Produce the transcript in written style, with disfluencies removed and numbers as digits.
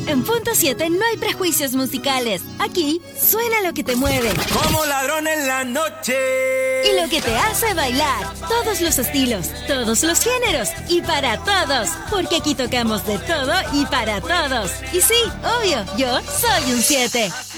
En Punto 7 no hay prejuicios musicales. Aquí suena lo que te mueve. Como ladrón en la noche. Y lo que te hace bailar. Todos los estilos, todos los géneros y para todos. Porque aquí tocamos de todo y para todos. Y sí, obvio, yo soy un 7.